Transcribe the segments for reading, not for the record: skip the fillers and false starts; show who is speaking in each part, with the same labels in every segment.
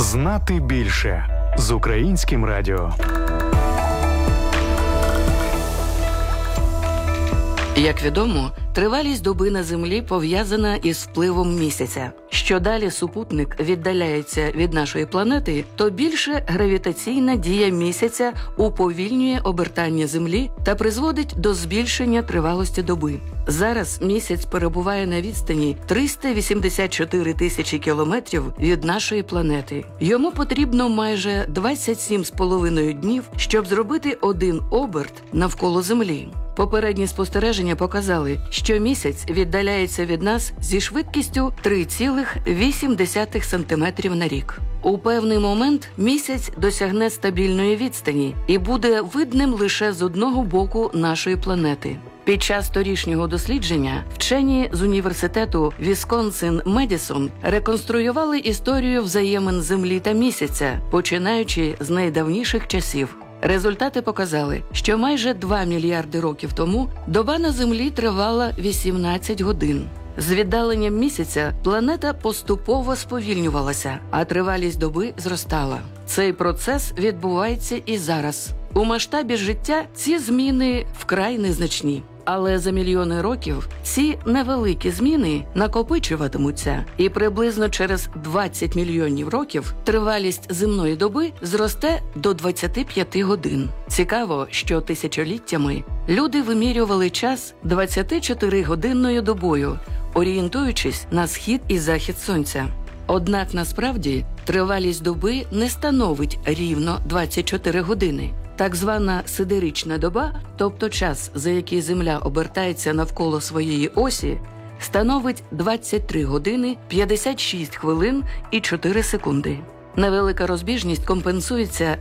Speaker 1: Знати більше з Українським радіо.
Speaker 2: Як відомо, тривалість доби на Землі пов'язана із впливом місяця. Що далі супутник віддаляється від нашої планети, то більше гравітаційна дія місяця уповільнює обертання Землі та призводить до збільшення тривалості доби. Зараз місяць перебуває на відстані 384 тисячі кілометрів від нашої планети. Йому потрібно майже 27,5 днів, щоб зробити один оберт навколо Землі. Попередні спостереження показали, що місяць віддаляється від нас зі швидкістю 3,8 см на рік. У певний момент місяць досягне стабільної відстані і буде видним лише з одного боку нашої планети. Під час торішнього дослідження вчені з університету Вісконсин-Медісон реконструювали історію взаємин Землі та місяця, починаючи з найдавніших часів. Результати показали, що майже 2 мільярди років тому доба на Землі тривала 18 годин. З віддаленням місяця планета поступово сповільнювалася, а тривалість доби зростала. Цей процес відбувається і зараз. У масштабі життя ці зміни вкрай незначні. Але за мільйони років ці невеликі зміни накопичуватимуться, і приблизно через 20 мільйонів років тривалість земної доби зросте до 25 годин. Цікаво, що тисячоліттями люди вимірювали час 24-годинною добою, орієнтуючись на схід і захід сонця. Однак насправді тривалість доби не становить рівно 24 години. Так звана сидерична доба, тобто час, за який Земля обертається навколо своєї осі, становить 23 години, 56 хвилин і 4 секунди. Невелика розбіжність компенсується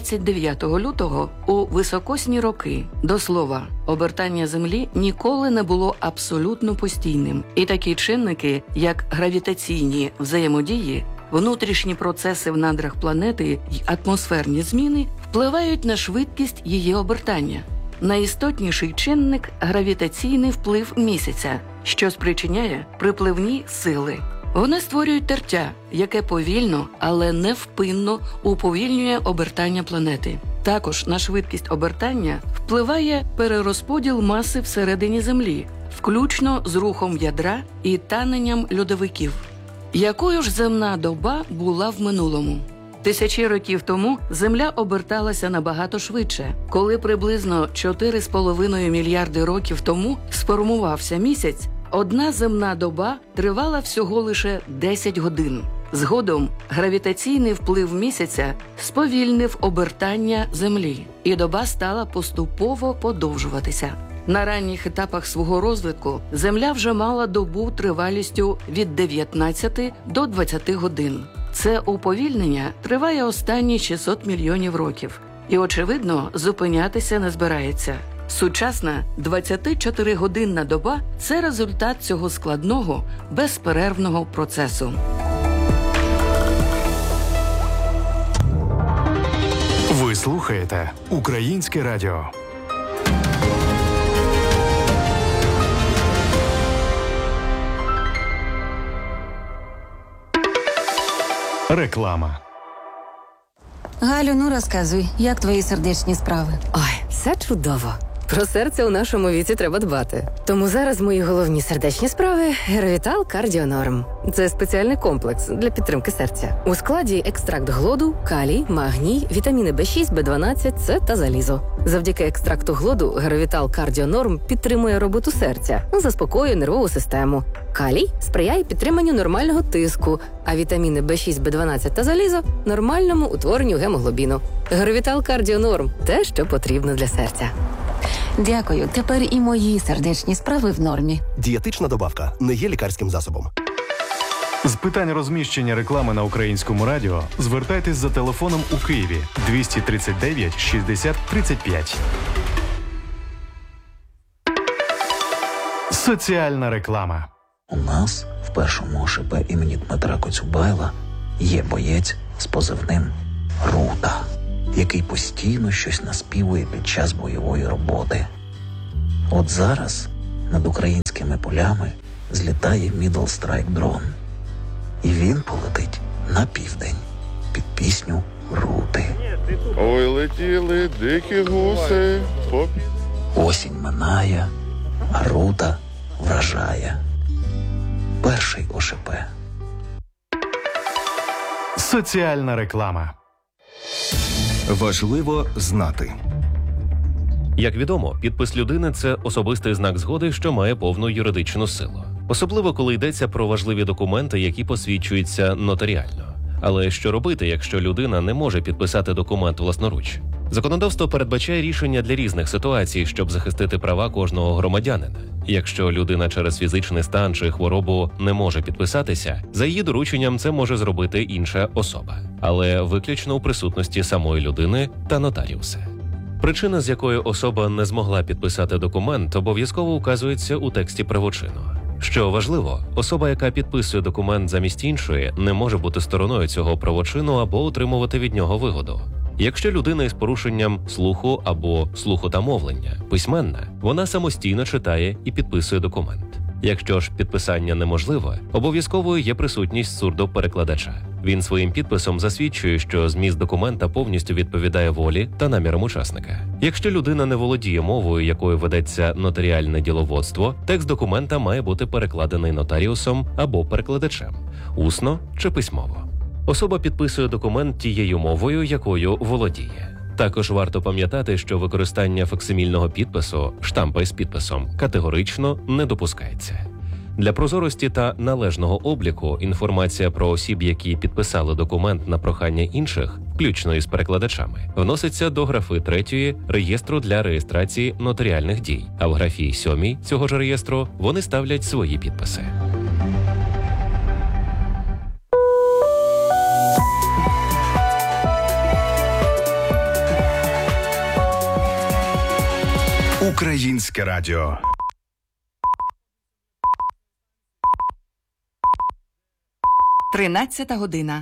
Speaker 2: 29 лютого у високосні роки. До слова, обертання Землі ніколи не було абсолютно постійним. І такі чинники, як гравітаційні взаємодії, внутрішні процеси в надрах планети й атмосферні зміни впливають на швидкість її обертання. Найістотніший чинник – гравітаційний вплив місяця, що спричиняє припливні сили. Вони створюють тертя, яке повільно, але невпинно уповільнює обертання планети. Також на швидкість обертання впливає перерозподіл маси всередині Землі, включно з рухом ядра і таненням льодовиків. Якою ж земна доба була в минулому? Тисячі років тому Земля оберталася набагато швидше. Коли приблизно 4,5 мільярди років тому сформувався місяць, одна земна доба тривала всього лише 10 годин. Згодом гравітаційний вплив місяця сповільнив обертання Землі, і доба стала поступово подовжуватися. На ранніх етапах свого розвитку Земля вже мала добу тривалістю від 19 до 20 годин. Це уповільнення триває останні 600 мільйонів років. І, очевидно, зупинятися не збирається. Сучасна 24-годинна доба – це результат цього складного, безперервного процесу.
Speaker 1: Ви слухаєте Українське радіо. Реклама.
Speaker 3: Галю, ну розказуй, як твої сердечні справи?
Speaker 4: Ой, все чудово. Про серце у нашому віці треба дбати. Тому зараз мої головні сердечні справи – Геровітал Кардіонорм. Це спеціальний комплекс для підтримки серця. У складі екстракт глоду, калій, магній, вітаміни В6, В12, С та залізо. Завдяки екстракту глоду Геровітал Кардіонорм підтримує роботу серця, заспокоює нервову систему. Калій сприяє підтриманню нормального тиску, а вітаміни В6, В12 та залізо – нормальному утворенню гемоглобіну. Геровітал Кардіонорм – те, що потрібно для серця.
Speaker 3: Дякую, тепер і мої сердечні справи в нормі.
Speaker 5: Дієтична добавка не є лікарським засобом.
Speaker 1: З питань розміщення реклами на Українському радіо звертайтесь за телефоном у Києві 239 60 35. Соціальна реклама.
Speaker 6: У нас в першому ОШП імені Дмитра Коцюбайла є боєць з позивним «Рута», який постійно щось наспівує під час бойової роботи. От зараз над українськими полями злітає Middle Strike Drone. І він полетить на південь, під пісню Рути.
Speaker 7: Ой, летіли дикі гуси.
Speaker 6: Осінь минає, а Рута вражає. Перший ОШП.
Speaker 1: Соціальна реклама.
Speaker 8: Важливо знати.
Speaker 9: Як відомо, підпис людини – це особистий знак згоди, що має повну юридичну силу. Особливо, коли йдеться про важливі документи, які посвідчуються нотаріально. Але що робити, якщо людина не може підписати документ власноруч? Законодавство передбачає рішення для різних ситуацій, щоб захистити права кожного громадянина. Якщо людина через фізичний стан чи хворобу не може підписатися, за її дорученням це може зробити інша особа. Але виключно у присутності самої людини та нотаріуса. Причина, з якої особа не змогла підписати документ, обов'язково указується у тексті правочину. Що важливо, особа, яка підписує документ замість іншої, не може бути стороною цього правочину або отримувати від нього вигоду. Якщо людина із порушенням слуху або слуху та мовлення письменна, вона самостійно читає і підписує документ. Якщо ж підписання неможливе, обов'язковою є присутність сурдоперекладача. Він своїм підписом засвідчує, що зміст документа повністю відповідає волі та намірам учасника. Якщо людина не володіє мовою, якою ведеться нотаріальне діловодство, текст документа має бути перекладений нотаріусом або перекладачем, усно чи письмово. Особа підписує документ тією мовою, якою володіє. Також варто пам'ятати, що використання факсимільного підпису, штампа із підписом, категорично не допускається. Для прозорості та належного обліку інформація про осіб, які підписали документ на прохання інших, включно із перекладачами, вноситься до графи 3 реєстру для реєстрації нотаріальних дій, а в графі 7 цього ж реєстру вони ставлять свої підписи.
Speaker 8: Українське радіо.
Speaker 10: Тринадцята година.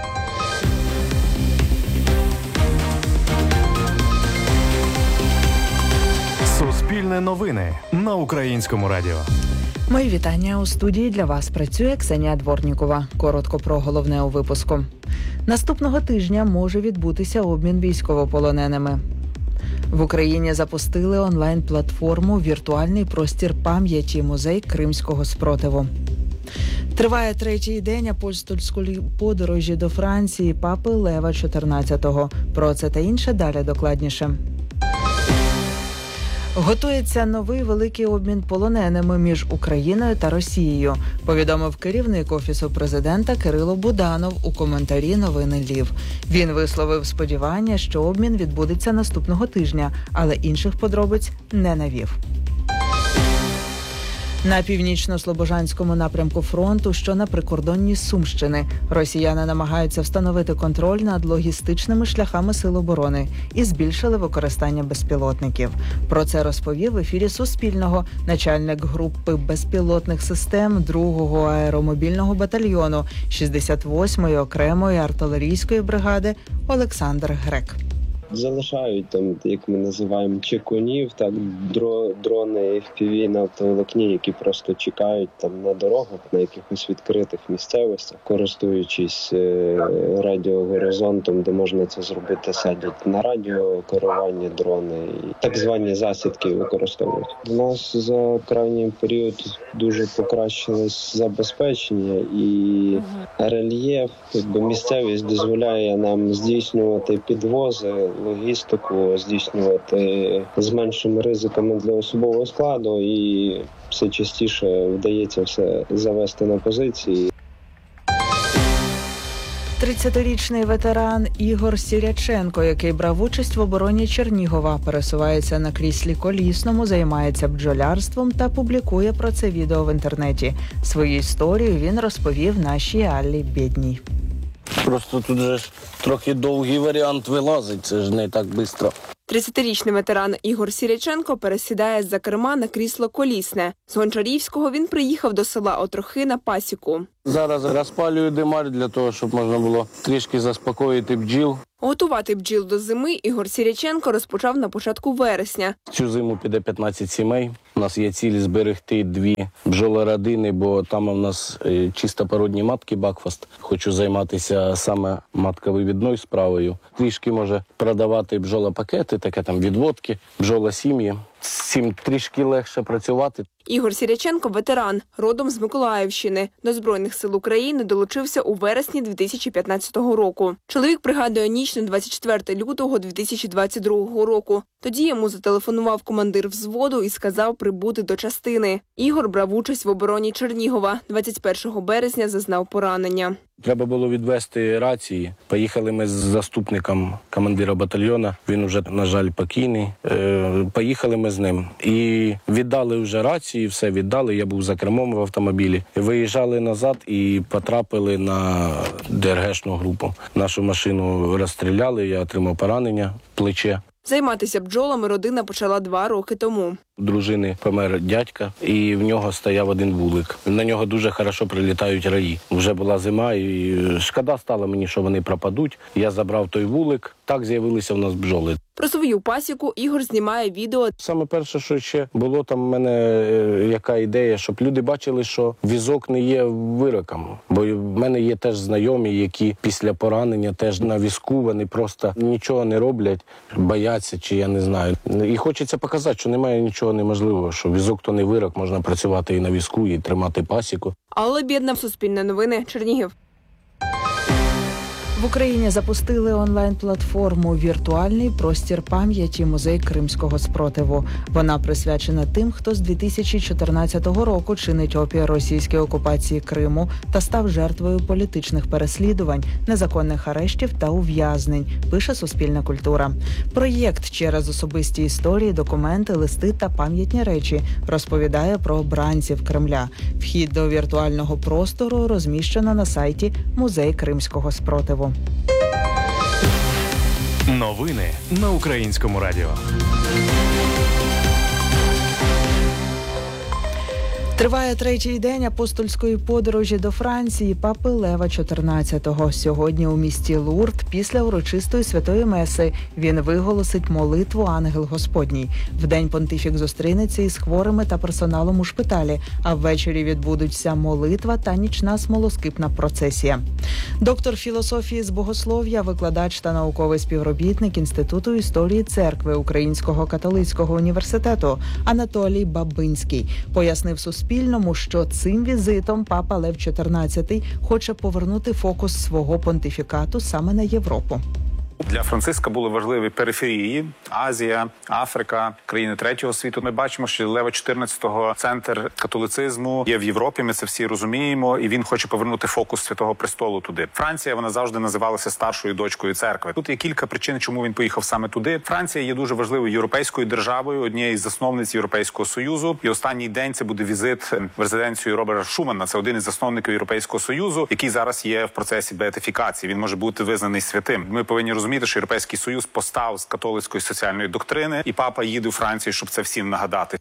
Speaker 1: Суспільне новини на Українському радіо.
Speaker 11: Мої вітання. У студії для вас працює Ксенія Дворнікова. Коротко про головне у випуску. Наступного тижня може відбутися обмін військовополоненими. В Україні запустили онлайн-платформу «Віртуальний простір пам'яті. Музей Кримського спротиву». Триває 3-й день апостольської подорожі до Франції папи Лева XIV. Про це та інше далі докладніше. Готується новий великий обмін полоненими між Україною та Росією, повідомив керівник Офісу президента Кирило Буданов у коментарі «Новини Львів». Він висловив сподівання, що обмін відбудеться наступного тижня, але інших подробиць не навів. На північно-слобожанському напрямку фронту, що на прикордонні Сумщини, росіяни намагаються встановити контроль над логістичними шляхами Сил оборони і збільшили використання безпілотників. Про це розповів в ефірі Суспільного начальник групи безпілотних систем 2-го аеромобільного батальйону 68-ї окремої артилерійської бригади Олександр Грек.
Speaker 12: Залишають там, як ми називаємо, чекунів, так, дрони FPV на оптоволокні, які просто чекають там на дорогах, на якихось відкритих місцевостях, користуючись радіогоризонтом, де можна це зробити, садять на радіокерування дрони і так звані засідки використовують. У нас за крайній період дуже покращилось забезпечення і рельєф, якби місцевість дозволяє нам здійснювати підвози, логістику здійснювати з меншими ризиками для особового складу, і все частіше вдається все завести на позиції.
Speaker 11: 30-річний ветеран Ігор Сіряченко, який брав участь в обороні Чернігова, пересувається на кріслі колісному, займається бджолярством та публікує про це відео в інтернеті. Свою історію він розповів нашій Аллі Бєдній.
Speaker 13: Просто тут же ж трохи довгий варіант вилазить, це ж не так швидко.
Speaker 14: 30-річний ветеран Ігор Сіряченко пересідає з-за керма на крісло колісне. З Гончарівського він приїхав до села Отрохи на пасіку.
Speaker 13: Зараз розпалюю димар для того, щоб можна було трішки заспокоїти бджіл.
Speaker 14: Готувати бджіл до зими Ігор Сіряченко розпочав на початку вересня.
Speaker 13: Цю зиму піде 15 сімей. У нас є ціль зберегти 2 бджолородини, бо там у нас чистопородні матки Бакфаст. Хочу займатися саме матковивідною справою. Трішки може продавати бджолопакети, таке там відводки, бджолосім'ї. З цим трішки легше працювати.
Speaker 14: Ігор Сіряченко – ветеран, родом з Миколаївщини. До Збройних сил України долучився у вересні 2015 року. Чоловік пригадує ніч на 24 лютого 2022 року. Тоді йому зателефонував командир взводу і сказав прибути до частини. Ігор брав участь в обороні Чернігова. 21 березня зазнав поранення.
Speaker 13: Треба було відвести рації. Поїхали ми з заступником командира батальйону. Він вже, на жаль, покійний. Поїхали ми з ним. І віддали вже рації, все віддали. Я був за кермом в автомобілі. Виїжджали назад і потрапили на ДРГшну групу. Нашу машину розстріляли, я отримав поранення в плече.
Speaker 14: Займатися бджолами родина почала 2 роки тому.
Speaker 13: У дружини помер дядька, і в нього стояв один вулик. На нього дуже хорошо прилітають раї. Вже була зима, і шкода стала мені, що вони пропадуть. Я забрав той вулик, так з'явилися в нас бджоли.
Speaker 14: Про свою пасіку Ігор знімає відео.
Speaker 13: Саме перше, що ще було там в мене яка ідея, щоб люди бачили, що візок не є вироком. Бо в мене є теж знайомі, які після поранення теж на візку, вони просто нічого не роблять, бояться, чи я не знаю. І хочеться показати, що немає нічого неможливого, що візок то не вирок, можна працювати і на візку, і тримати пасіку.
Speaker 14: Алла Бєдна, Суспільне новини, Чернігів.
Speaker 11: В Україні запустили онлайн-платформу «Віртуальний простір пам'яті. Музей Кримського спротиву». Вона присвячена тим, хто з 2014 року чинить опір російській окупації Криму та став жертвою політичних переслідувань, незаконних арештів та ув'язнень, пише Суспільна культура. Проєкт через особисті історії, документи, листи та пам'ятні речі розповідає про обранців Кремля. Вхід до віртуального простору розміщено на сайті «Музей Кримського спротиву».
Speaker 1: Новини на Українському радіо.
Speaker 11: Триває 3-й день апостольської подорожі до Франції папи Лева XIV. Сьогодні у місті Лурд після урочистої святої меси він виголосить молитву «Ангел Господній». Вдень понтифік зустрінеться із хворими та персоналом у шпиталі, а ввечері відбудуться молитва та нічна смолоскипна процесія. Доктор філософії з богослов'я, викладач та науковий співробітник Інституту історії церкви Українського католицького університету Анатолій Бабинський пояснив Суспільному, що цим візитом папа Лев XIV хоче повернути фокус свого понтифікату саме на Європу.
Speaker 10: Для Франциска були важливі периферії – Азія, Африка, країни третього світу. Ми бачимо, що Лева XIV центр католицизму є в Європі, ми це всі розуміємо, і він хоче повернути фокус Святого Престолу туди. Франція, вона завжди називалася старшою дочкою церкви. Тут є кілька причин, чому він поїхав саме туди. Франція є дуже важливою європейською державою, однією з засновниць Європейського Союзу. І останній день це буде візит в резиденцію Роберта Шумана. Це один із засновників Європейського Союзу, який зараз є в процесі беатифікації. Він може бути визнаний святим. Ми повинні розуміти, що Європейський Союз постав з католицької соціальної доктрини, і папа їде у Францію, щоб це всім нагадати.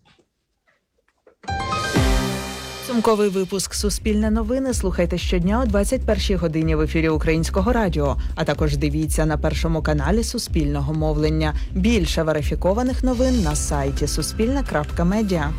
Speaker 11: Підсумковий випуск «Суспільне новини» слухайте щодня о 21-й годині в ефірі Українського радіо, а також дивіться на Першому каналі Суспільного мовлення. Більше верифікованих новин на сайті suspilne.media.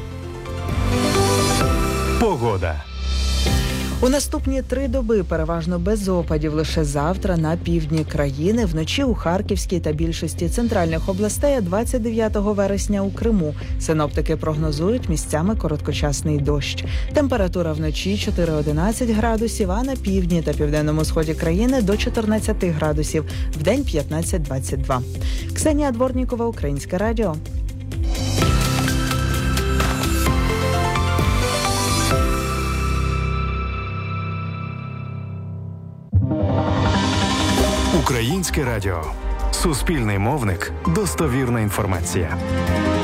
Speaker 1: Погода.
Speaker 11: У наступні 3 доби переважно без опадів. Лише завтра на півдні країни, вночі у Харківській та більшості центральних областей, а 29 вересня у Криму. Синоптики прогнозують місцями короткочасний дощ. Температура вночі 4-11 градусів, а на півдні та південному сході країни до 14 градусів, вдень 15-22. Ксенія Дворнікова, Українське радіо.
Speaker 1: Українське радіо. Суспільний мовник. Достовірна інформація.